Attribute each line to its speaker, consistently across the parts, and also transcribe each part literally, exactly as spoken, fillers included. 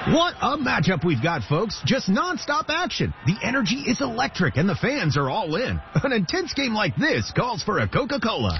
Speaker 1: What a matchup we've got, folks. Just non-stop action. The energy is electric and the fans are all in. An intense game like this calls for a Coca-Cola.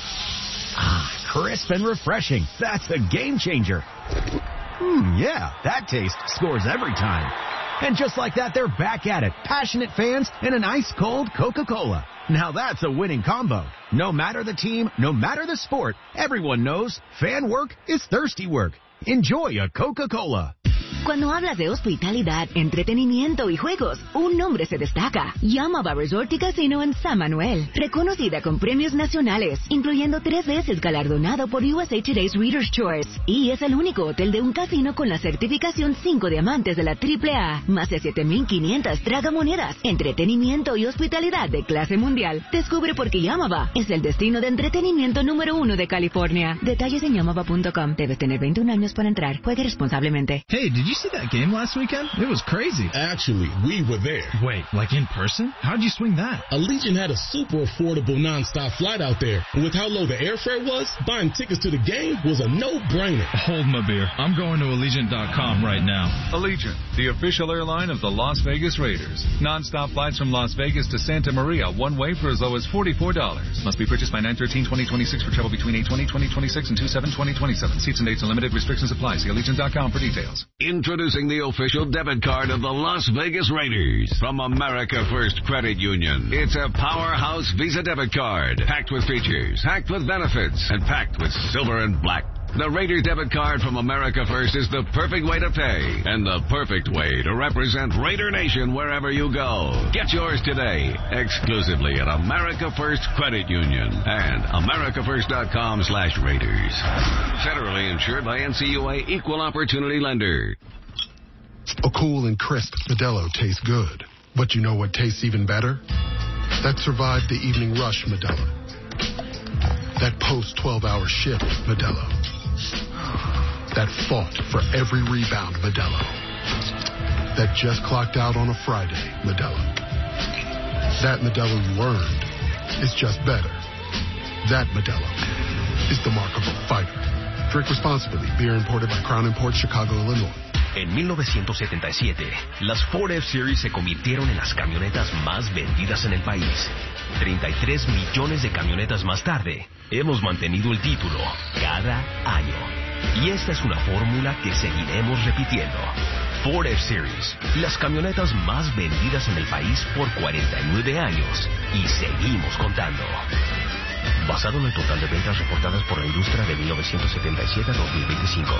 Speaker 1: Ah, crisp and refreshing. That's a game changer. Hmm, yeah, that taste scores every time. And just like that, they're back at it. Passionate fans and an ice-cold Coca-Cola. Now that's a winning combo. No matter the team, no matter the sport, everyone knows fan work is thirsty work. Enjoy a Coca-Cola.
Speaker 2: Cuando hablas de hospitalidad, entretenimiento y juegos, un nombre se destaca. Yamava Resort y Casino en San Manuel. Reconocida con premios nacionales, incluyendo tres veces galardonado por U S A Today's Reader's Choice. Y es el único hotel de un casino con la certificación cinco diamantes de la triple A. Más de siete mil quinientas tragamonedas, entretenimiento y hospitalidad de clase mundial. Descubre por qué Yamava es el destino de entretenimiento número uno de California. Detalles en yamava punto com. Debes tener veintiún años para entrar. Juegue responsablemente.
Speaker 3: Hey, did you see that game last weekend? It was crazy.
Speaker 4: Actually, we were there.
Speaker 3: Wait, like in person? How'd you swing that?
Speaker 4: Allegiant had a super affordable nonstop flight out there. And with how low the airfare was, buying tickets to the game was a no-brainer.
Speaker 3: Hold my beer. I'm going to Allegiant dot com right now.
Speaker 5: Allegiant, the official airline of the Las Vegas Raiders. Nonstop flights from Las Vegas to Santa Maria, one way for as low as forty-four dollars. Must be purchased by nine thirteen twenty twenty-six for travel between eight twenty twenty twenty-six and two seven twenty twenty-seven. Seats and dates and limited restrictions apply. See Allegiant dot com for details.
Speaker 6: Introducing the official debit card of the Las Vegas Raiders from America First Credit Union. It's a powerhouse Visa debit card, packed with features, packed with benefits, and packed with silver and black. The Raiders debit card from America First is the perfect way to pay and the perfect way to represent Raider Nation wherever you go. Get yours today, exclusively at America First Credit Union and America First dot com slash Raiders. Federally insured by N C U A Equal Opportunity Lender.
Speaker 7: A cool and crisp Modelo tastes good. But you know what tastes even better? That survived the evening rush Modelo. That post twelve-hour shift Modelo. That fought for every rebound Modelo. That just clocked out on a Friday Modelo. That Modelo you earned is just better. That Modelo is the mark of a fighter. Drink responsibly. Beer imported by Crown Imports, Chicago, Illinois.
Speaker 8: En mil novecientos setenta y siete, las Ford F-Series se convirtieron en las camionetas más vendidas en el país. treinta y tres millones de camionetas más tarde, hemos mantenido el título cada año. Y esta es una fórmula que seguiremos repitiendo. Ford F-Series, las camionetas más vendidas en el país por cuarenta y nueve años. Y seguimos contando. Basado en el total de ventas reportadas por la industria de mil novecientos setenta y siete a dos mil veinticinco.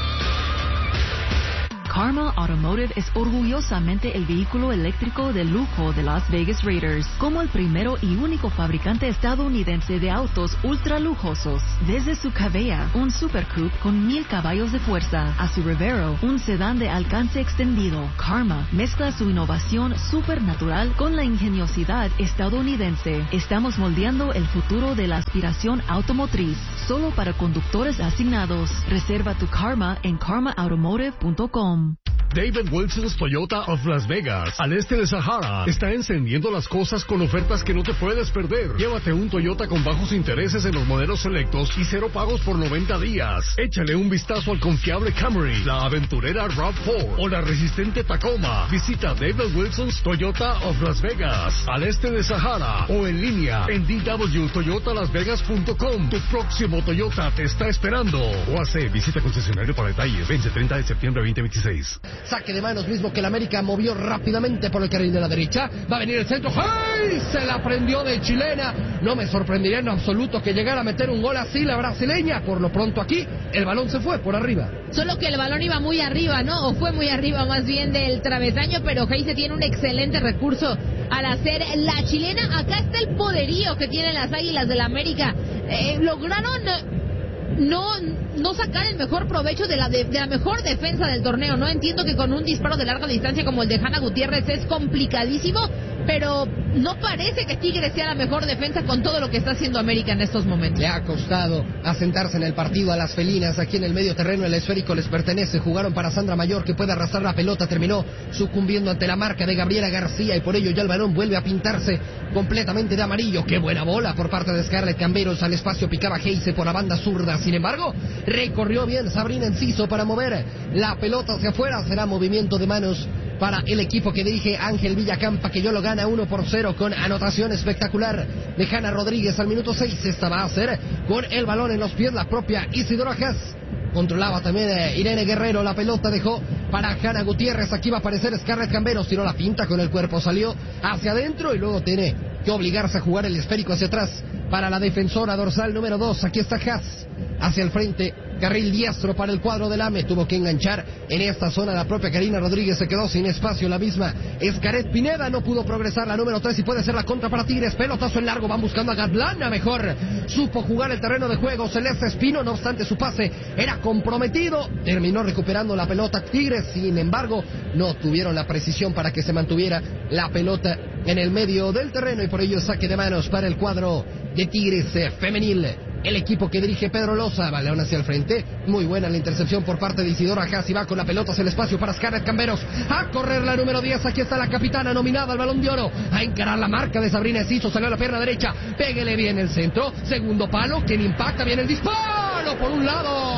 Speaker 9: Karma Automotive es orgullosamente el vehículo eléctrico de lujo de Las Vegas Raiders, como el primero y único fabricante estadounidense de autos ultra lujosos. Desde su Cavea, un Super Coupe con mil caballos de fuerza, a su Revero, un sedán de alcance extendido, Karma mezcla su innovación supernatural con la ingeniosidad estadounidense. Estamos moldeando el futuro de la aspiración automotriz, solo para conductores asignados. Reserva tu Karma en karma automotive punto com.
Speaker 10: David Wilson's Toyota of Las Vegas, al este de Sahara, está encendiendo las cosas con ofertas que no te puedes perder. Llévate un Toyota con bajos intereses en los modelos selectos y cero pagos por noventa días. Échale un vistazo al confiable Camry, la aventurera RAV cuatro o la resistente Tacoma. Visita David Wilson's Toyota of Las Vegas, al este de Sahara, o en línea en d w toyota las vegas punto com. Tu próximo Toyota te está esperando. O hace visita concesionario para detalles. Vence treinta de septiembre veinte veintiséis.
Speaker 11: Saque de manos mismo que el América movió rápidamente por el carril de la derecha. Va a venir el centro. ¡Ay! Se la prendió de chilena. No me sorprendería en absoluto que llegara a meter un gol así la brasileña. Por lo pronto aquí, el balón se fue por arriba.
Speaker 12: Solo que el balón iba muy arriba, ¿no? O fue muy arriba más bien del travesaño, pero Heise tiene un excelente recurso al hacer la chilena. Acá está el poderío que tienen las Águilas del América. Eh, lograron... no no sacar el mejor provecho de la de, de la mejor defensa del torneo. No entiendo que con un disparo de larga distancia como el de Hanna Gutiérrez es complicadísimo, pero no parece que Tigres sea la mejor defensa con todo lo que está haciendo América en estos momentos.
Speaker 11: Le ha costado asentarse en el partido a las felinas. Aquí en el medio terreno el esférico les pertenece. Jugaron para Sandra Mayor, que puede arrastrar la pelota. Terminó sucumbiendo ante la marca de Gabriela García y por ello ya el balón vuelve a pintarse completamente de amarillo. ¡Qué buena bola por parte de Scarlett Camberos! Al espacio picaba Heise por la banda zurda. Sin embargo, recorrió bien Sabrina Enciso para mover la pelota hacia afuera. Será movimiento de manos para el equipo que dirige Ángel Villacampa, que yo lo gana uno por cero con anotación espectacular de Hanna Rodríguez al minuto seis. Esta va a ser con el balón en los pies la propia Isidora Haas. Controlaba también eh, Irene Guerrero, la pelota dejó para Hanna Gutiérrez. Aquí va a aparecer Scarlett Camberos, tiró la pinta con el cuerpo, salió hacia adentro y luego tiene que obligarse a jugar el esférico hacia atrás para la defensora dorsal número dos. Aquí está Haas hacia el frente, carril diestro para el cuadro del A M E. Tuvo que enganchar en esta zona la propia Karina Rodríguez, se quedó sin espacio. La misma Escaret Pineda no pudo progresar, la número tres, y puede ser la contra para Tigres. Pelotazo en largo, van buscando a Gatlana, mejor supo jugar el terreno de juego Celeste Espino, no obstante su pase era comprometido, terminó recuperando la pelota Tigres. Sin embargo, no tuvieron la precisión para que se mantuviera la pelota en el medio del terreno y por ello saque de manos para el cuadro de Tigres eh, femenil. El equipo que dirige Pedro Loza, balón hacia el frente, muy buena la intercepción por parte de Isidora Haas y va con la pelota hacia el espacio para Scarlett Camberos, a correr la número diez, aquí está la capitana nominada al Balón de Oro, a encarar la marca de Sabrina Enciso, salió a la pierna derecha, péguele bien el centro, segundo palo, quien impacta bien el disparo, por un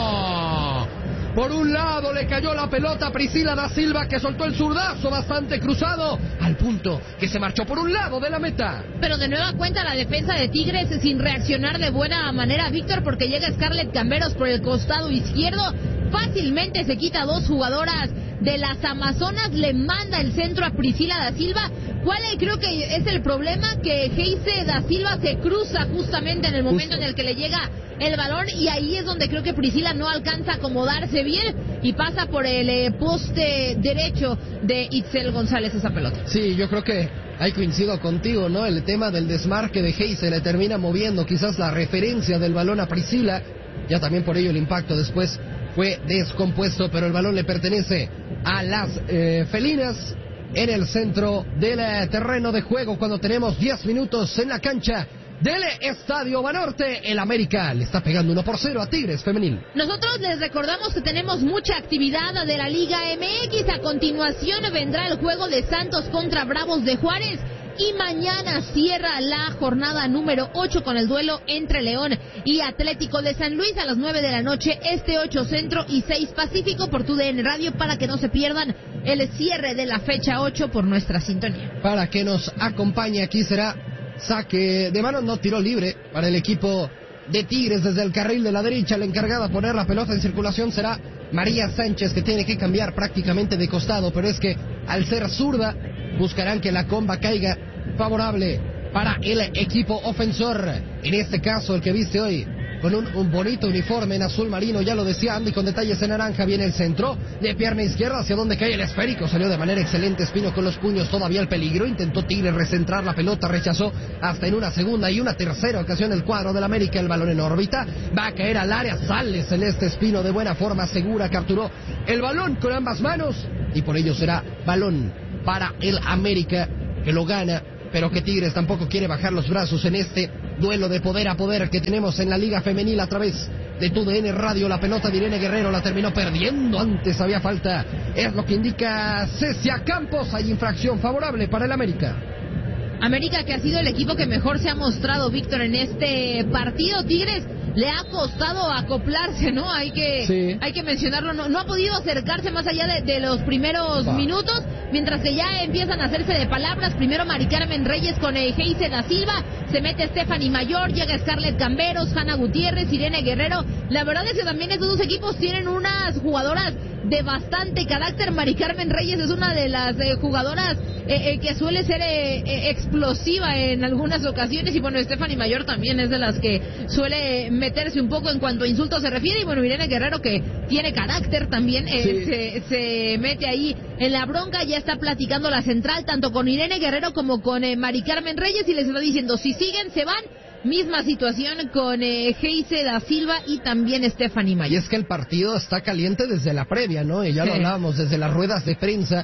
Speaker 11: lado, por un lado le cayó la pelota a Priscila da Silva, que soltó el zurdazo bastante cruzado, al punto que se marchó por un lado de la meta.
Speaker 12: Pero de nueva cuenta la defensa de Tigres sin reaccionar de buena manera, Víctor, porque llega Scarlett Camberos por el costado izquierdo, fácilmente se quita dos jugadoras de las Amazonas, le manda el centro a Priscila da Silva. ¿Cuál es, creo que es el problema? Que Heise da Silva se cruza justamente en el momento Justo. en el que le llega el balón y ahí es donde creo que Priscila no alcanza a acomodarse bien y pasa por el eh, poste derecho de Itzel González esa pelota.
Speaker 11: Sí, yo creo que ahí coincido contigo, ¿no? El tema del desmarque de Heise le termina moviendo quizás la referencia del balón a Priscila, ya también por ello el impacto después fue descompuesto, pero el balón le pertenece a las eh, felinas en el centro del eh, terreno de juego cuando tenemos diez minutos en la cancha del Estadio Banorte. El América le está pegando uno por cero a Tigres femenil.
Speaker 12: Nosotros les recordamos que tenemos mucha actividad de la Liga M X. A continuación vendrá el juego de Santos contra Bravos de Juárez. Y mañana cierra la jornada número ocho con el duelo entre León y Atlético de San Luis a las nueve de la noche, este ocho Centro y seis Pacífico por tu D N Radio, para que no se pierdan el cierre de la fecha ocho por nuestra sintonía.
Speaker 11: Para que nos acompañe aquí será saque de mano, no tiro libre para el equipo de Tigres desde el carril de la derecha. La encargada de poner la pelota en circulación será María Sánchez, que tiene que cambiar prácticamente de costado, pero es que al ser zurda buscarán que la comba caiga favorable para el equipo ofensor. En este caso, el que viste hoy con un, un bonito uniforme en azul marino, ya lo decía Andy, con detalles en naranja, viene el centro de pierna izquierda hacia donde cae el esférico, salió de manera excelente Espino con los puños, todavía el peligro, intentó Tigre recentrar la pelota, rechazó hasta en una segunda y una tercera ocasión el cuadro del América, el balón en órbita, va a caer al área, sale Celeste Espino de buena forma, segura, capturó el balón con ambas manos y por ello será balón para el América, que lo gana, pero que Tigres tampoco quiere bajar los brazos en este duelo de poder a poder que tenemos en la Liga Femenil a través de tu D N Radio. La pelota de Irene Guerrero la terminó perdiendo, antes había falta, es lo que indica Cecia Campos. Hay infracción favorable para el América.
Speaker 12: América, que ha sido el equipo que mejor se ha mostrado, Víctor, en este partido. Tigres le ha costado acoplarse, ¿no? Hay que sí. hay que mencionarlo, no, no ha podido acercarse más allá de, de los primeros Va. minutos, mientras que ya empiezan a hacerse de palabras. Primero Mari Carmen Reyes con eh, Heise da Silva, se mete Stephanie Mayor, llega Scarlett Camberos, Hanna Gutiérrez, Irene Guerrero. La verdad es que también estos dos equipos tienen unas jugadoras de bastante carácter. Mari Carmen Reyes es una de las eh, jugadoras eh, eh, que suele ser eh, eh, explosiva en algunas ocasiones, y bueno, Stephanie Mayor también es de las que suele meterse un poco en cuanto a insultos se refiere, y bueno, Irene Guerrero, que tiene carácter también, eh, sí. se, se mete ahí en la bronca. Ya está platicando la central tanto con Irene Guerrero como con eh, Mari Carmen Reyes, y les está diciendo, si siguen se van. Misma situación con eh, Heise da Silva y también Stephanie Mayor.
Speaker 11: Y es que el partido está caliente desde la previa, ¿no? Y ya sí. lo hablábamos desde las ruedas de prensa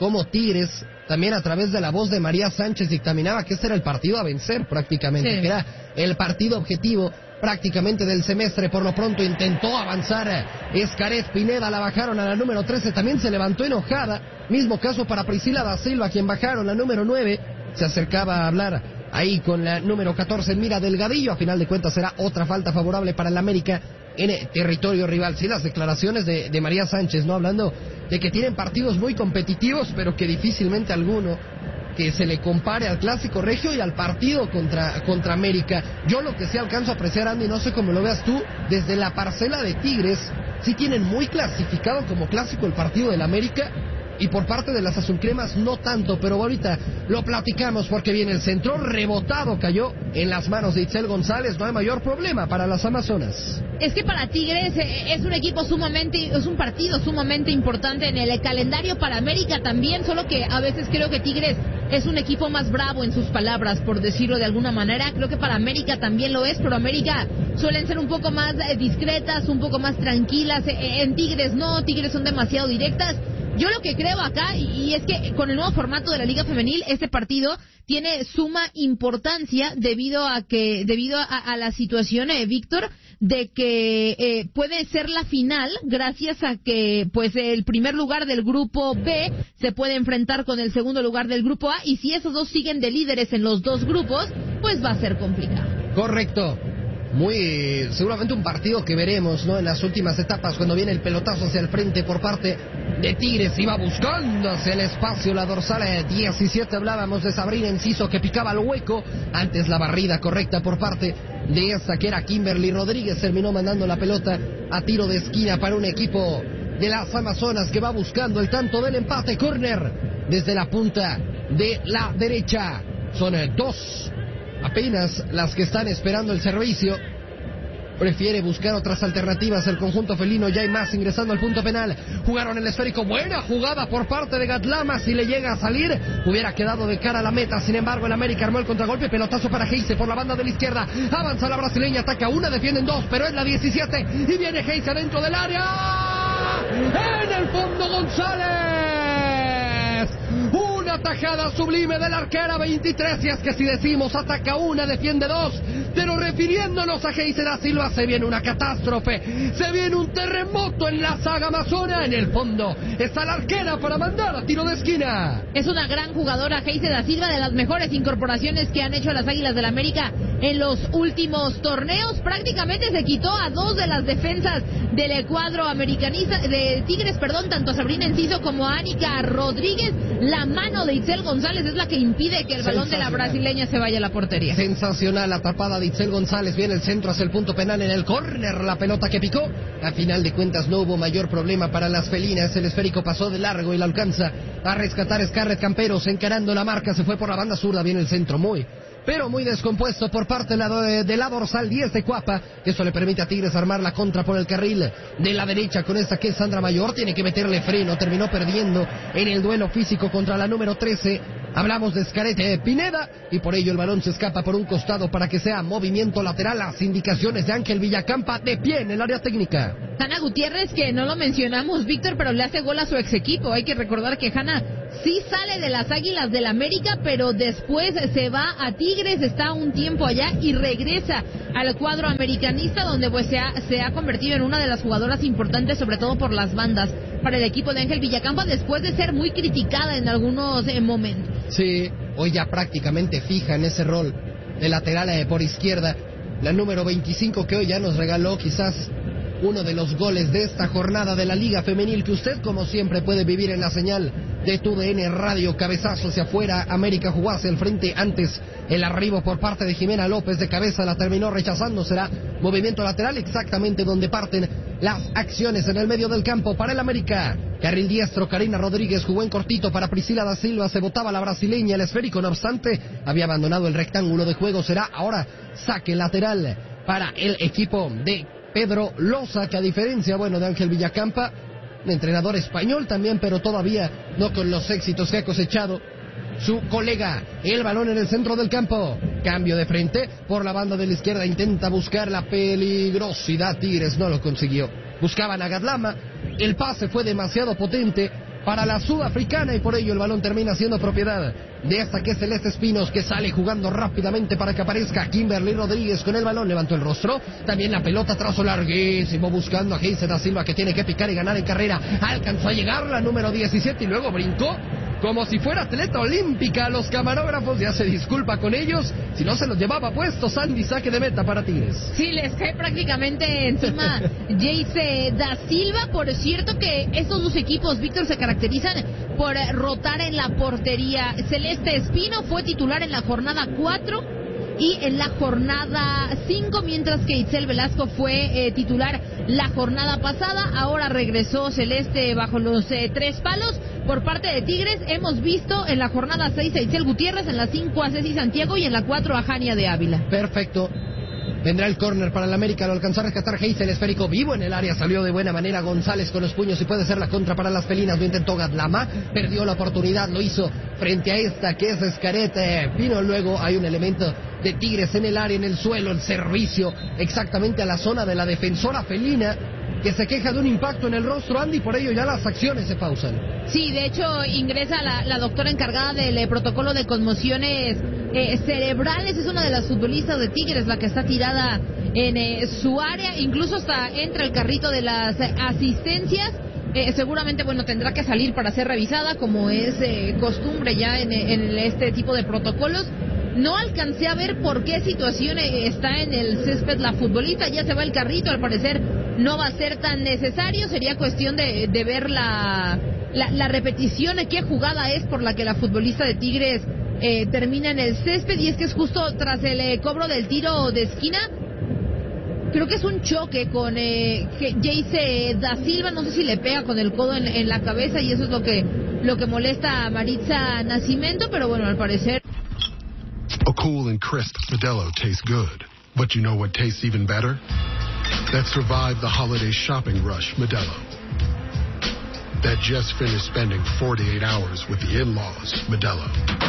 Speaker 11: cómo Tigres, también a través de la voz de María Sánchez, dictaminaba que ese era el partido a vencer prácticamente, sí. que era el partido objetivo prácticamente del semestre. Por lo pronto intentó avanzar Xcaret Pineda, la bajaron a la número trece, también se levantó enojada, mismo caso para Priscila da Silva, quien bajaron la número nueve, se acercaba a hablar ahí con la número catorce, Mira Delgadillo. A final de cuentas será otra falta favorable para el América en territorio rival. Sí, las declaraciones de, de María Sánchez, ¿no? Hablando de que tienen partidos muy competitivos, pero que difícilmente alguno que se le compare al Clásico Regio y al partido contra, contra América. Yo lo que sí alcanzo a apreciar, Andy, no sé cómo lo veas tú, desde la parcela de Tigres, sí tienen muy clasificado como clásico el partido del América, y por parte de las azulcremas no tanto, pero ahorita lo platicamos porque viene el centro, rebotado cayó en las manos de Itzel González, no hay mayor problema para las Amazonas.
Speaker 12: Es que para Tigres es un equipo sumamente, es un partido sumamente importante en el calendario, para América también, solo que a veces creo que Tigres es un equipo más bravo en sus palabras, por decirlo de alguna manera. Creo que para América también lo es, pero América suelen ser un poco más discretas, un poco más tranquilas. En Tigres no, Tigres son demasiado directas. Yo lo que creo acá, y es que con el nuevo formato de la Liga Femenil, este partido tiene suma importancia debido a que, debido a, a la situación, eh, Víctor, de que eh, puede ser la final, gracias a que pues el primer lugar del grupo B se puede enfrentar con el segundo lugar del grupo A, y si esos dos siguen de líderes en los dos grupos, pues va a ser complicado.
Speaker 11: Correcto. Muy seguramente un partido que veremos, ¿no? En las últimas etapas, cuando viene el pelotazo hacia el frente por parte de Tigres, iba buscando hacia el espacio la dorsal diecisiete. Hablábamos de Sabrina Enciso, que picaba el hueco, antes la barrida correcta por parte de esta que era Kimberly Rodríguez. Terminó mandando la pelota a tiro de esquina para un equipo de las Amazonas que va buscando el tanto del empate. Córner desde la punta de la derecha. Son dos apenas las que están esperando el servicio. Prefiere buscar otras alternativas el conjunto felino. Ya hay más ingresando al punto penal. Jugaron el esférico. Buena jugada por parte de Gatlama. Si le llega a salir, hubiera quedado de cara a la meta. Sin embargo, el América armó el contragolpe. Pelotazo para Heise por la banda de la izquierda. Avanza la brasileña. Ataca una, defienden dos, pero es la diecisiete. Y viene Heise adentro del área. En el fondo, González. Una tajada sublime de la arquera veintitrés. Y es que si decimos ataca una, defiende dos, pero refiriéndonos a Heise da Silva, se viene una catástrofe, se viene un terremoto en la saga amazona. En el fondo está la arquera para mandar a tiro de esquina.
Speaker 12: Es una gran jugadora Heise da Silva, de las mejores incorporaciones que han hecho las Águilas del América en los últimos torneos. Prácticamente se quitó a dos de las defensas del cuadro americanista de Tigres, perdón, tanto a Sabrina Enciso como a Ánica Rodríguez. La mano de Itzel González es la que impide que el balón de la brasileña se vaya a la portería.
Speaker 11: Sensacional atrapada de Itzel González. Viene el centro hacia el punto penal, en el córner la pelota que picó. A final de cuentas no hubo mayor problema para las felinas. El esférico pasó de largo y la alcanza a rescatar Scarlett Camperos, encarando la marca. Se fue por la banda zurda. Viene el centro muy, pero muy descompuesto por parte de la, de, de la dorsal diez de Cuapa. Eso le permite a Tigres armar la contra por el carril de la derecha con esta que es Sandra Mayor. Tiene que meterle freno, terminó perdiendo en el duelo físico contra la número trece. Hablamos de Xcaret Pineda, y por ello el balón se escapa por un costado para que sea movimiento lateral. Las indicaciones de Ángel Villacampa, de pie en el área técnica.
Speaker 12: Hanna Gutiérrez, que no lo mencionamos, Víctor, pero le hace gol a su ex equipo. Hay que recordar que Hanna sí sale de las Águilas del América, pero después se va a Tigres, está un tiempo allá y regresa al cuadro americanista, donde pues se ha, se ha convertido en una de las jugadoras importantes, sobre todo por las bandas, para el equipo de Ángel Villacampa, después de ser muy criticada en algunos eh, momentos.
Speaker 11: Sí, hoy ya prácticamente fija en ese rol de lateral eh, por izquierda, la número veinticinco, que hoy ya nos regaló quizás uno de los goles de esta jornada de la Liga Femenil, que usted como siempre puede vivir en la señal de tu D N Radio. Cabezazo hacia afuera, América jugó hacia el frente, antes el arribo por parte de Jimena López, de cabeza la terminó rechazando. Será movimiento lateral exactamente donde parten las acciones en el medio del campo para el América. Carril diestro, Karina Rodríguez jugó en cortito para Priscila da Silva, se botaba la brasileña. El esférico, no obstante, había abandonado el rectángulo de juego. Será ahora saque lateral para el equipo de Pedro Loza, que a diferencia, bueno, de Ángel Villacampa, un entrenador español también, pero todavía no con los éxitos que ha cosechado su colega. El balón en el centro del campo, cambio de frente por la banda de la izquierda, intenta buscar la peligrosidad Tigres, no lo consiguió. Buscaban a Gatlama, el pase fue demasiado potente, para la sudafricana y por ello el balón termina siendo propiedad de esta que es Celeste Espinos, que sale jugando rápidamente para que aparezca Kimberly Rodríguez con el balón, levantó el rostro, también la pelota, trazo larguísimo buscando a Heise da Silva, que tiene que picar y ganar en carrera, alcanzó a llegar la número diecisiete y luego brincó como si fuera atleta olímpica. Los camarógrafos ya se disculpa con ellos, si no se los llevaba puestos. Sandy, saque de meta para Tigres.
Speaker 12: Sí, les cae prácticamente encima Heise da Silva. Por cierto que estos dos equipos, Víctor, se caracterizan por rotar en la portería. Celeste Espino fue titular en la jornada cuatro y en la jornada cinco, mientras que Itzel Velasco fue eh, titular la jornada pasada. Ahora regresó Celeste bajo los eh, tres palos. Por parte de Tigres hemos visto en la jornada seis a Itzel Gutiérrez, en la cinco a Ceci Santiago y en la cuatro a Jania de Ávila.
Speaker 11: Perfecto. Vendrá el córner para el América, lo alcanzó a rescatar Heise, el esférico vivo en el área, salió de buena manera González con los puños y puede ser la contra para las felinas. Lo intentó Gadlama, perdió la oportunidad, lo hizo frente a esta que es Escarete Pino. Luego hay un elemento de Tigres en el área, en el suelo, el servicio exactamente a la zona de la defensora felina, que se queja de un impacto en el rostro, Andy, por ello ya las acciones se pausan.
Speaker 12: Sí, de hecho ingresa la, la doctora encargada del eh, protocolo de conmociones eh, cerebrales. Es una de las futbolistas de Tigres la que está tirada en eh, su área, incluso hasta entra el carrito de las eh, asistencias. Eh, seguramente, bueno, tendrá que salir para ser revisada, como es eh, costumbre ya en, en este tipo de protocolos. No alcancé a ver por qué situación está en el césped la futbolista. Ya se va el carrito, al parecer no va a ser tan necesario. Sería cuestión de, de ver la, la, la repetición de qué jugada es por la que la futbolista de Tigres eh, termina en el césped. Y es que es justo tras el eh, cobro del tiro de esquina. Creo que es un choque con eh, Heise da Silva. No sé si le pega con el codo en, en la cabeza y eso es lo que, lo que molesta a Maritza Nascimento. Pero bueno, al parecer...
Speaker 7: A cool and crisp Modelo tastes good. But you know what tastes even better? That survived the holiday shopping rush, Modelo. That just finished spending forty-eight hours with the in-laws, Modelo.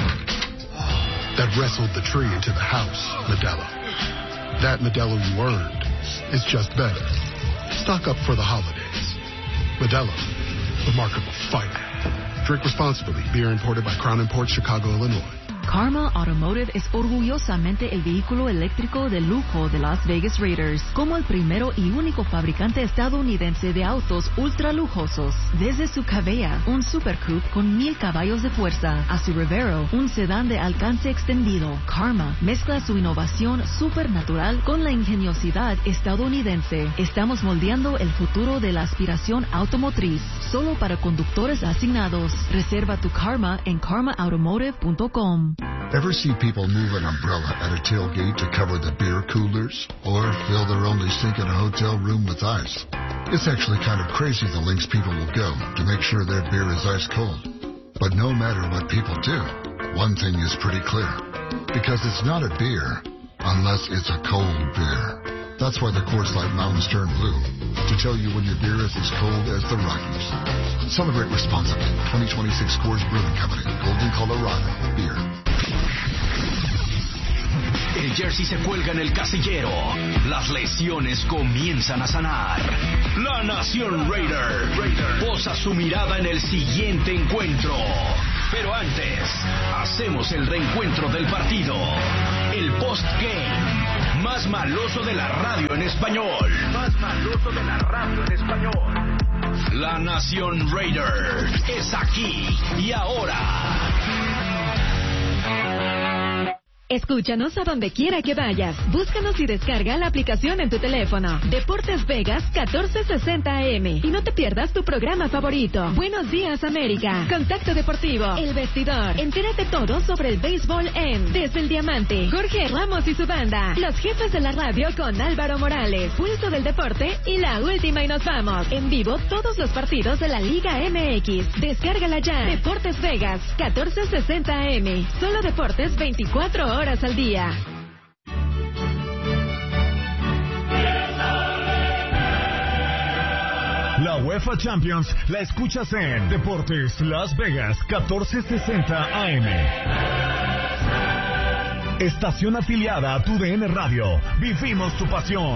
Speaker 7: That wrestled the tree into the house, Modelo. That Modelo you earned is just better. Stock up for the holidays. Modelo, the mark of a fighter. Drink responsibly. Beer imported by Crown Imports, Chicago, Illinois.
Speaker 9: Karma Automotive es orgullosamente el vehículo eléctrico de lujo de Las Vegas Raiders, como el primero y único fabricante estadounidense de autos ultra lujosos. Desde su Cavea, un Super Coupe con mil caballos de fuerza, a su Revero, un sedán de alcance extendido, Karma mezcla su innovación supernatural con la ingeniosidad estadounidense. Estamos moldeando el futuro de la aspiración automotriz, solo para conductores asignados. Reserva tu Karma en karma automotive punto com.
Speaker 13: Ever see people move an umbrella at a tailgate to cover the beer coolers? Or fill their only sink in a hotel room with ice? It's actually kind of crazy the lengths people will go to make sure their beer is ice cold. But no matter what people do, one thing is pretty clear. Because it's not a beer unless it's a cold beer. That's why the Coors Light Mountains turn blue, to tell you when your beer is as cold as the Rockies. Celebrate responsibly. twenty twenty-six Coors Brewing Company, Golden, Colorado. Beer.
Speaker 8: El jersey se cuelga en el casillero. Las lesiones comienzan a sanar. La Nación Raider posa su mirada en el siguiente encuentro. Pero antes, hacemos el reencuentro del partido. El post-game más maloso de la radio en español. Más maloso de la radio en español. La Nación Raider es aquí y ahora.
Speaker 14: Escúchanos a donde quiera que vayas. Búscanos y descarga la aplicación en tu teléfono. Deportes Vegas catorce sesenta A M. Y no te pierdas tu programa favorito. Buenos días, América. Contacto Deportivo. El Vestidor. Entérate todo sobre el béisbol en Desde el Diamante. Jorge Ramos y su banda. Los jefes de la radio con Álvaro Morales. Pulso del Deporte y La Última y Nos Vamos. En vivo todos los partidos de la Liga M X. Descárgala ya. Deportes Vegas catorce sesenta A M. Solo deportes veinticuatro horas al día.
Speaker 15: La UEFA Champions la escuchas en Deportes Las Vegas catorce sesenta A M. Estación afiliada a tu D N Radio. Vivimos tu pasión.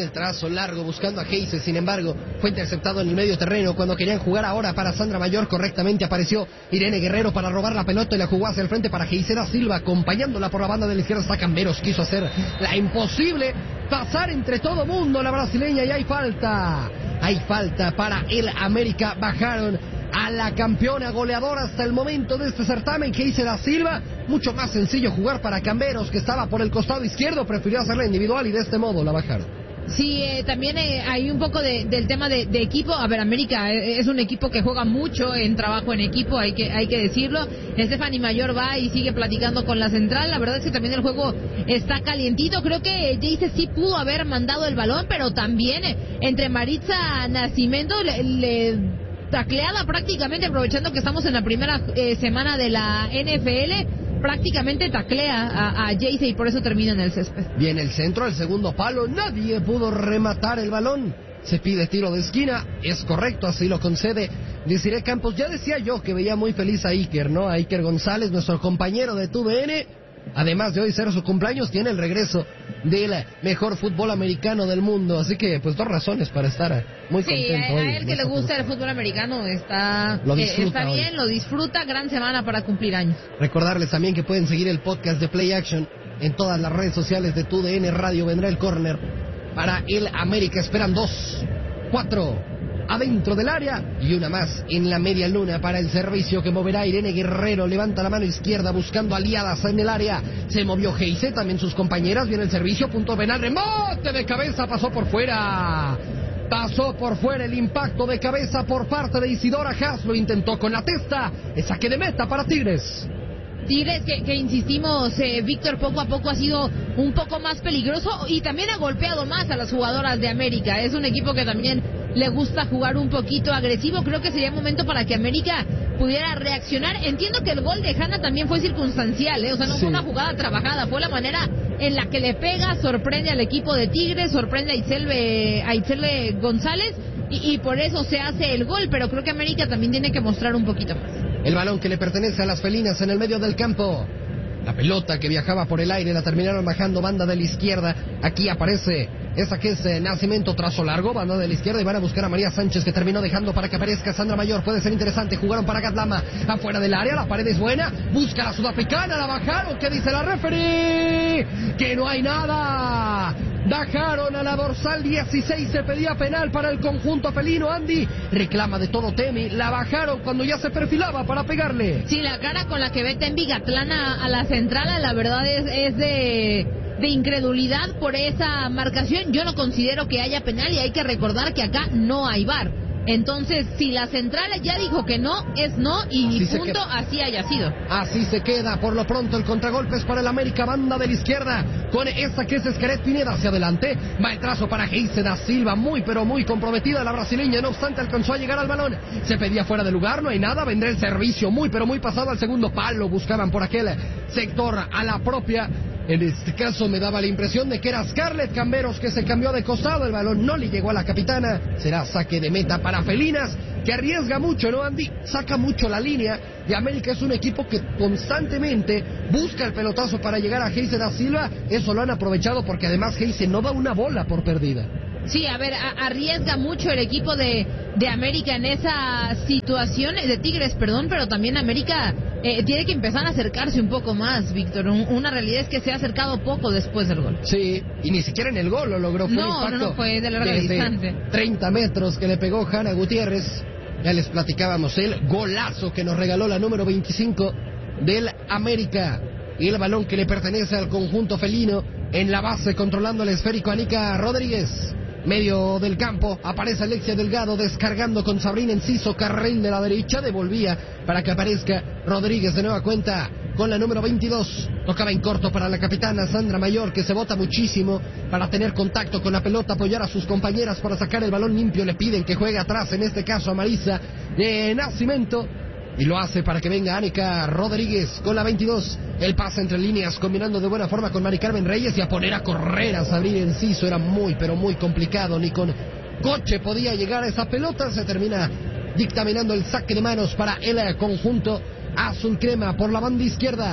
Speaker 11: el trazo largo buscando a Heise, sin embargo, fue interceptado en el medio terreno. Cuando querían jugar ahora para Sandra Mayor, correctamente apareció Irene Guerrero para robar la pelota y la jugó hacia el frente para Heise da Silva, acompañándola por la banda de la izquierda. Está Camberos, quiso hacer la imposible, pasar entre todo mundo la brasileña, y hay falta. Hay falta para el América. Bajaron a la campeona goleadora hasta el momento de este certamen, Heise da Silva. Mucho más sencillo jugar para Camberos, que estaba por el costado izquierdo, prefirió hacerla individual y de este modo la bajaron.
Speaker 12: Sí, eh, también eh, hay un poco de, del tema de, de equipo. A ver, América eh, es un equipo que juega mucho en trabajo en equipo, hay que hay que decirlo. Stephanie Mayor va y sigue platicando con la central. La verdad es que también el juego está calientito. Creo que Heise sí pudo haber mandado el balón, pero también eh, entre Maritza Nascimento le, le tacleada prácticamente, aprovechando que estamos en la primera eh, semana de la N F L. Prácticamente taclea a, a Heise y por eso termina en el césped.
Speaker 11: Viene el centro, al segundo palo, nadie pudo rematar el balón. Se pide tiro de esquina, es correcto, así lo concede Desiree Campos. Ya decía yo que veía muy feliz a Iker, ¿no? A Iker González, nuestro compañero de T U D N. Además de hoy ser su cumpleaños, tiene el regreso del mejor fútbol americano del mundo. Así que, pues, dos razones para estar muy
Speaker 12: sí,
Speaker 11: contento.
Speaker 12: Sí, a,
Speaker 11: hoy,
Speaker 12: a él que le gusta el fútbol americano está,
Speaker 11: lo
Speaker 12: eh, está bien,
Speaker 11: hoy.
Speaker 12: lo disfruta. Gran semana para cumplir años.
Speaker 11: Recordarles también que pueden seguir el podcast de Play Action en todas las redes sociales de T U D N Radio. Vendrá el córner para el América. Esperan dos, cuatro adentro del área y una más en la media luna para el servicio que moverá Irene Guerrero. Levanta la mano izquierda buscando aliadas en el área. Se movió Heise, también sus compañeras. Viene el servicio, punto penal, remate de cabeza, pasó por fuera. Pasó por fuera el impacto de cabeza por parte de Isidora Haas. Lo intentó con la testa. Es saque de meta para Tigres.
Speaker 12: Tigres que, que insistimos, eh, Víctor, poco a poco ha sido un poco más peligroso y también ha golpeado más a las jugadoras de América. Es un equipo que también le gusta jugar un poquito agresivo. Creo que sería momento para que América pudiera reaccionar. Entiendo que el gol de Hanna también fue circunstancial, ¿eh? O sea, no sí. fue una jugada trabajada, fue la manera en la que le pega, sorprende al equipo de Tigres, sorprende a Itzelbe, a Itzelbe González y, y por eso se hace el gol, pero creo que América también tiene que mostrar un poquito más.
Speaker 11: El balón que le pertenece a las felinas en el medio del campo. La pelota que viajaba por el aire la terminaron bajando banda de la izquierda. Aquí aparece esa que es eh, Nacimiento, trazo largo, banda de la izquierda, y van a buscar a María Sánchez, que terminó dejando para que aparezca Sandra Mayor. Puede ser interesante, jugaron para Gatlama, afuera del área, la pared es buena, busca a la sudafricana, la bajaron. ¿Qué dice la referee? Que no hay nada. Bajaron a la dorsal dieciséis, se pedía penal para el conjunto felino. Andy reclama de todo Temi, la bajaron cuando ya se perfilaba para pegarle.
Speaker 12: Sí, la cara con la que ve Temi Gatlán a, a la central, la verdad es, es de, de incredulidad por esa marcación. Yo no considero que haya penal y hay que recordar que acá no hay V A R. Entonces, si la central ya dijo que no, es no y así punto, así haya sido.
Speaker 11: Así se queda. Por lo pronto el contragolpe es para el América, banda de la izquierda, con esa que es Esqueret Pineda hacia adelante. Va el trazo para Heise da Silva, muy pero muy comprometida la brasileña, no obstante alcanzó a llegar al balón. Se pedía fuera de lugar, no hay nada, vendrá el servicio, muy pero muy pasado al segundo palo. Buscaban por aquel sector a la propia. En este caso me daba la impresión de que era Scarlett Camberos, que se cambió de costado. El balón no le llegó a la capitana. Será saque de meta para Felinas, que arriesga mucho, ¿no, Andy? Saca mucho la línea. Y América es un equipo que constantemente busca el pelotazo para llegar a Heise da Silva. Eso lo han aprovechado porque además Heise no da una bola por perdida.
Speaker 12: Sí, a ver, a, arriesga mucho el equipo de, de América en esa situación, de Tigres, perdón, pero también América eh, tiene que empezar a acercarse un poco más, Víctor. Un, una realidad es que se ha acercado poco después del gol.
Speaker 11: Sí, y ni siquiera en el gol lo logró. Fue
Speaker 12: no,
Speaker 11: un impacto
Speaker 12: no, no, fue de larga distancia.
Speaker 11: treinta metros que le pegó Hanna Gutiérrez. Ya les platicábamos el golazo que nos regaló la número veinticinco del América. Y el balón que le pertenece al conjunto felino en la base, controlando el esférico, Anica Rodríguez. Medio del campo, aparece Alexia Delgado descargando con Sabrina Enciso, carril de la derecha, devolvía para que aparezca Rodríguez de nueva cuenta con la número veintidós. Tocaba en corto para la capitana Sandra Mayor, que se bota muchísimo para tener contacto con la pelota, apoyar a sus compañeras para sacar el balón limpio. Le piden que juegue atrás, en este caso a Marisa de Nacimiento. Y lo hace para que venga Anica Rodríguez con la veintidós. El pase entre líneas, combinando de buena forma con Mari Carmen Reyes y a poner a correr a Sabrina Enciso. Era muy, pero muy complicado. Ni con coche podía llegar a esa pelota. Se termina dictaminando el saque de manos para el conjunto azul crema por la banda izquierda.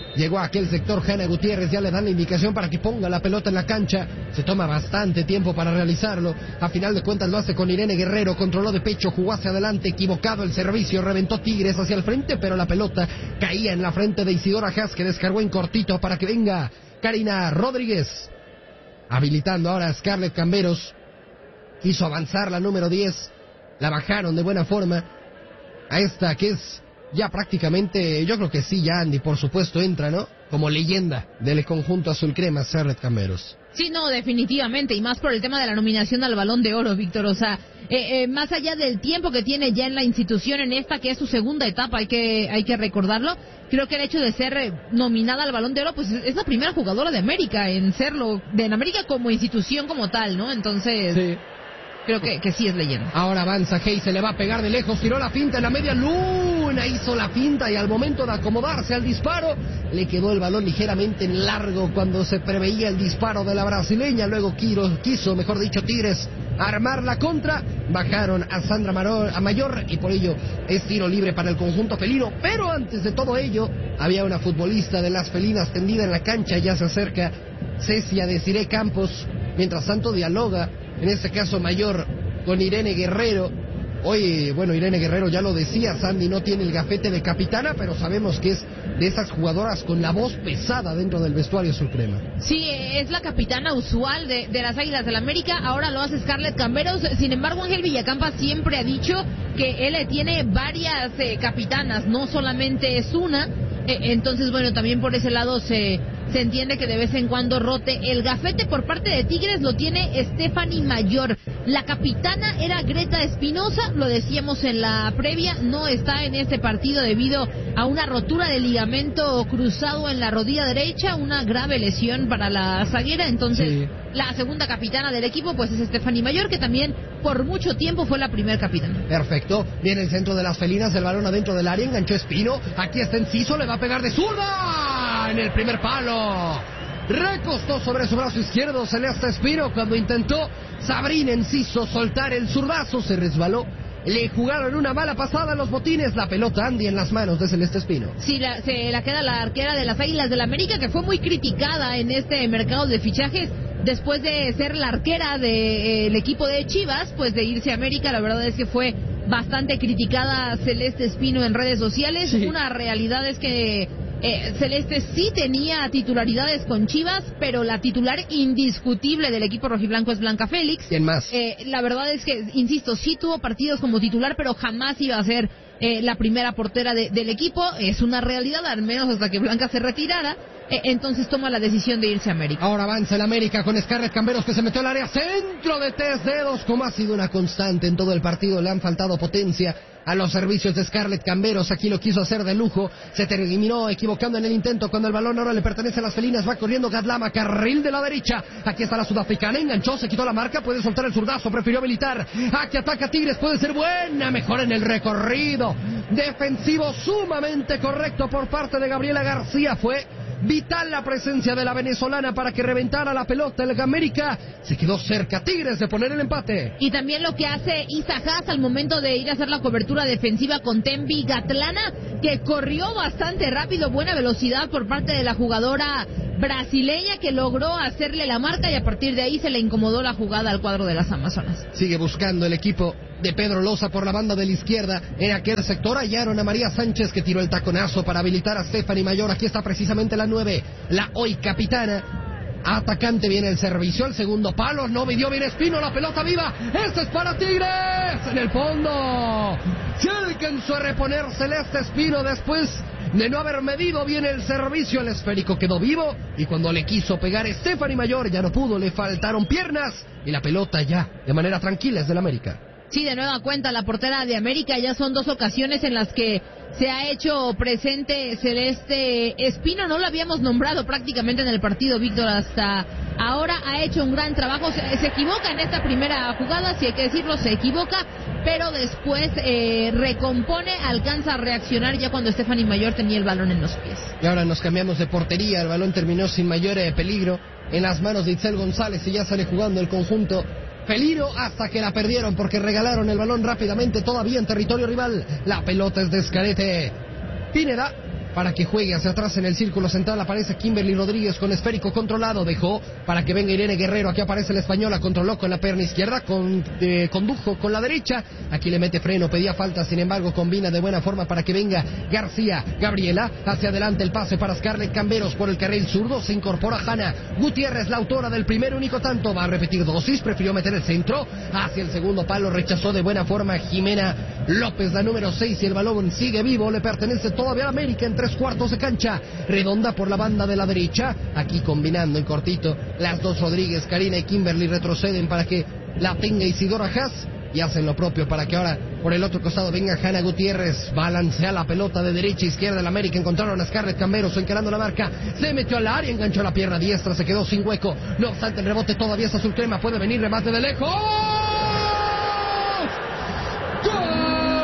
Speaker 11: Llegó a aquel sector Hanna Gutiérrez, ya le dan la indicación para que ponga la pelota en la cancha. Se toma bastante tiempo para realizarlo. A final de cuentas lo hace con Irene Guerrero, controló de pecho, jugó hacia adelante, equivocado el servicio, reventó Tigres hacia el frente, pero la pelota caía en la frente de Isidora Haas, que descargó en cortito para que venga Karina Rodríguez. Habilitando ahora a Scarlett Camberos. Quiso avanzar la número diez. La bajaron de buena forma. A esta que es ya prácticamente, yo creo que sí, ya Andy, por supuesto, entra, ¿no? Como leyenda del conjunto azul crema, Scarlett Camberos.
Speaker 12: Sí, no, definitivamente, y más por el tema de la nominación al Balón de Oro, Víctor. O sea, eh, eh, más allá del tiempo que tiene ya en la institución, en esta que es su segunda etapa, hay que hay que recordarlo, creo que el hecho de ser eh, nominada al Balón de Oro, pues es la primera jugadora de América en serlo, de en América como institución como tal, ¿no? Entonces... Sí. Creo que, que sí es leyenda.
Speaker 11: Ahora avanza Hey, se le va a pegar de lejos, tiró la finta en la media luna, hizo la finta y al momento de acomodarse al disparo, le quedó el balón ligeramente en largo cuando se preveía el disparo de la brasileña. Luego quiso, quiso mejor dicho, Tigres armar la contra, bajaron a Sandra Maror, a Mayor, y por ello es tiro libre para el conjunto felino. Pero antes de todo ello, había una futbolista de las felinas tendida en la cancha, ya se acerca Cecia Desiree Campos, mientras tanto dialoga, en este caso Mayor, con Irene Guerrero. Hoy, bueno, Irene Guerrero, ya lo decía, Sandy no tiene el gafete de capitana, pero sabemos que es de esas jugadoras con la voz pesada dentro del vestuario azul crema.
Speaker 12: Sí, es la capitana usual de, de las Águilas del América, ahora lo hace Scarlett Camberos. Sin embargo, Ángel Villacampa siempre ha dicho que él tiene varias eh, capitanas, no solamente es una. Eh, entonces, bueno, también por ese lado se... se entiende que de vez en cuando rote. El gafete por parte de Tigres lo tiene Stephanie Mayor. La capitana era Greta Espinosa, lo decíamos en la previa, no está en este partido debido a una rotura de ligamento cruzado en la rodilla derecha, una grave lesión para la zaguera. Entonces, sí, la segunda capitana del equipo pues es Stephanie Mayor, que también por mucho tiempo fue la primer capitana.
Speaker 11: Perfecto, viene el centro de las felinas, el balón adentro del área, enganchó Espino, aquí está Enciso, le va a pegar de zurda en el primer palo. Recostó sobre su brazo izquierdo Celeste Espino cuando intentó Sabrina Enciso soltar el zurdazo, se resbaló. Le jugaron una mala pasada a los botines, la pelota Andy en las manos de Celeste Espino.
Speaker 12: Sí, la, se la queda la arquera de las Águilas del América, que fue muy criticada en este mercado de fichajes después de ser la arquera del de, eh, equipo de Chivas, pues de irse a América. La verdad es que fue bastante criticada Celeste Espino en redes sociales. Sí. Una realidad es que Eh, Celeste sí tenía titularidades con Chivas, pero la titular indiscutible del equipo rojiblanco es Blanca Félix.
Speaker 11: ¿Quién más?
Speaker 12: Eh, la verdad es que, insisto, sí tuvo partidos como titular, pero jamás iba a ser eh, la primera portera de, del equipo. Es una realidad, al menos hasta que Blanca se retirara. Eh, entonces toma la decisión de irse a América.
Speaker 11: Ahora avanza el América con Scarlett Camberos, que se metió al área, centro de tres dedos, como ha sido una constante en todo el partido. Le han faltado potencia a los servicios de Scarlett Camberos. Aquí lo quiso hacer de lujo, se terminó equivocando en el intento cuando el balón ahora le pertenece a las felinas. Va corriendo Gadlama, carril de la derecha. Aquí está la sudafricana, enganchó, se quitó la marca, puede soltar el zurdazo, prefirió habilitar. Aquí ataca Tigres, puede ser buena, mejor en el recorrido defensivo, sumamente correcto por parte de Gabriela García. Fue vital la presencia de la venezolana para que reventara la pelota. El América se quedó cerca, Tigres, de poner el empate.
Speaker 12: Y también lo que hace Isa Haas al momento de ir a hacer la cobertura defensiva con Tembi Gatlana, que corrió bastante rápido, buena velocidad por parte de la jugadora brasileña, que logró hacerle la marca, y a partir de ahí se le incomodó la jugada al cuadro de las Amazonas.
Speaker 11: Sigue buscando el equipo de Pedro Loza por la banda de la izquierda. En aquel sector hallaron a María Sánchez, que tiró el taconazo para habilitar a Stephanie Mayor. Aquí está precisamente la nueve, la hoy capitana. Atacante, viene el servicio, el segundo palo, no midió bien Espino, la pelota viva, ¡este es para Tigres! En el fondo, se alcanzó a reponer Celeste Espino después de no haber medido bien el servicio. El esférico quedó vivo, y cuando le quiso pegar Stephanie Mayor ya no pudo, le faltaron piernas, y la pelota ya, de manera tranquila, es del América.
Speaker 12: Sí, de nueva cuenta la portera de América. Ya son dos ocasiones en las que se ha hecho presente Celeste Espino. No lo habíamos nombrado prácticamente en el partido, Víctor, hasta ahora. Ha hecho un gran trabajo. Se, se equivoca en esta primera jugada, si hay que decirlo, se equivoca, pero después eh, recompone, alcanza a reaccionar ya cuando Stephanie Mayor tenía el balón en los pies.
Speaker 11: Y ahora nos cambiamos de portería. El balón terminó sin mayor eh, peligro en las manos de Itzel González, y ya sale jugando el conjunto felino hasta que la perdieron porque regalaron el balón rápidamente, todavía en territorio rival. La pelota es de Escarete. Pineda para que juegue hacia atrás en el círculo central. Aparece Kimberly Rodríguez con esférico controlado. Dejó para que venga Irene Guerrero. Aquí aparece la española. Controló con la pierna izquierda. Con, eh, condujo con la derecha. Aquí le mete freno. Pedía falta. Sin embargo, combina de buena forma para que venga García. Gabriela. Hacia adelante el pase para Scarlett Camberos por el carril zurdo. Se incorpora Hanna Gutiérrez, la autora del primer único tanto. Va a repetir dosis. Prefirió meter el centro. Hacia el segundo palo. Rechazó de buena forma Jimena López, la número seis. Y el balón sigue vivo. Le pertenece todavía a América en tres cuartos de cancha. Redonda por la banda de la derecha. Aquí combinando en cortito las dos Rodríguez, Karina y Kimberly retroceden para que la tenga Isidora Haas y hacen lo propio para que ahora por el otro costado venga Hanna Gutiérrez. Balancea la pelota de derecha a izquierda. El América encontraron a Scarlett Camberos encarando la marca. Se metió al área, enganchó la pierna diestra, se quedó sin hueco. No obstante, el rebote todavía es azul crema. Puede venir remate de lejos. ¡Gol!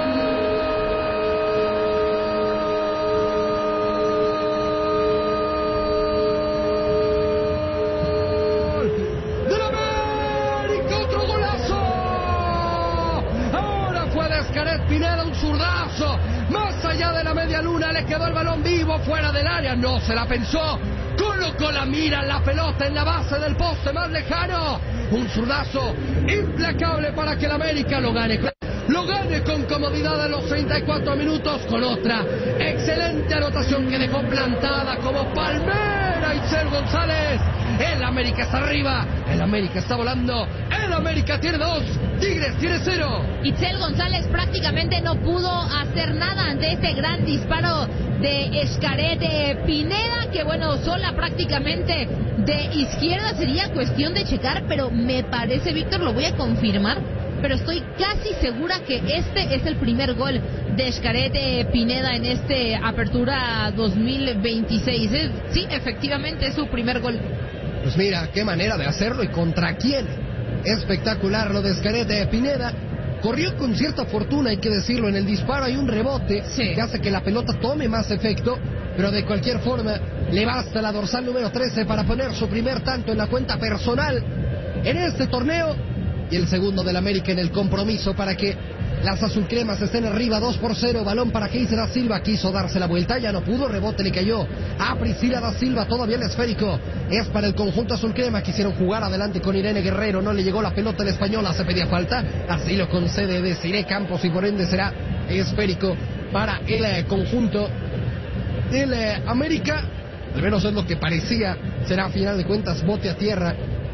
Speaker 11: Pineda, un zurdazo, más allá de la media luna, le quedó el balón vivo, fuera del área, no se la pensó, colocó la mira, la pelota en la base del poste más lejano, un zurdazo implacable para que el América lo gane, lo gane con comodidad a los treinta y cuatro minutos, con otra excelente anotación que dejó plantada como palmera Itzel González. El América está arriba, el América está volando, el América tiene dos, Tigres tiene cero.
Speaker 12: Itzel González prácticamente no pudo hacer nada ante este gran disparo de Xcaret Pineda, que bueno, sola prácticamente de izquierda. Sería cuestión de checar, pero me parece, Víctor, lo voy a confirmar, pero estoy casi segura que este es el primer gol de Xcaret Pineda en este Apertura dos mil veintiséis. Sí, efectivamente es su primer gol.
Speaker 11: Pues mira, qué manera de hacerlo y contra quién. Espectacular lo de Xcaret Pineda. Corrió con cierta fortuna, hay que decirlo, en el disparo hay un rebote sí. que hace que la pelota tome más efecto, pero de cualquier forma le basta la dorsal número trece para poner su primer tanto en la cuenta personal en este torneo y el segundo del América en el compromiso para que las azulcremas estén arriba dos por cero. Balón para Geisel da Silva, quiso darse la vuelta, ya no pudo, rebote le cayó a Priscila da Silva, todavía el esférico es para el conjunto azulcrema. Quisieron jugar adelante con Irene Guerrero, no le llegó la pelota a la española, se pedía falta, así lo concede Desiree Campos y por ende será esférico para el eh, conjunto del eh, América. Al menos es lo que parecía, será a final de cuentas bote a tierra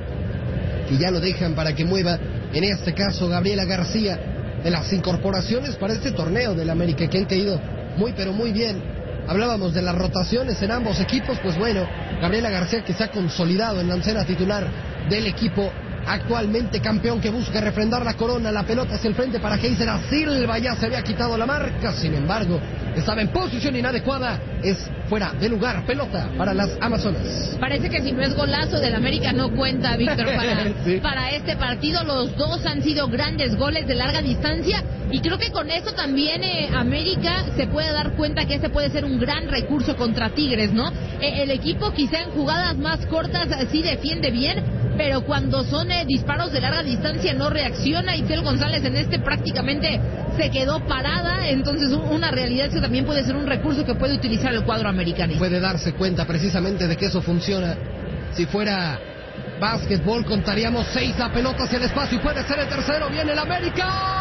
Speaker 11: y ya lo dejan para que mueva, en este caso Gabriela García, de las incorporaciones para este torneo del América que han caído muy pero muy bien. Hablábamos de las rotaciones en ambos equipos, pues bueno, Gabriela García que se ha consolidado en la oncena titular del equipo actualmente campeón que busca refrendar la corona. La pelota hacia el frente para Geisel da Silva, ya se había quitado la marca, sin embargo estaba en posición inadecuada, es fuera de lugar, pelota para las Amazonas.
Speaker 12: Parece que si no es golazo del América no cuenta, Víctor, para,
Speaker 11: sí.
Speaker 12: para este partido. Los dos han sido grandes goles de larga distancia y creo que con eso también eh, América se puede dar cuenta que este puede ser un gran recurso contra Tigres, ¿no? Eh, el equipo quizá en jugadas más cortas sí defiende bien, pero cuando son eh, disparos de larga distancia no reacciona. Itzel González en este prácticamente se quedó parada, entonces una realidad que también puede ser un recurso que puede utilizar el cuadro americano.
Speaker 11: Puede darse cuenta precisamente de que eso funciona. Si fuera básquetbol contaríamos seis, la pelota hacia el espacio y puede ser el tercero. Viene el América.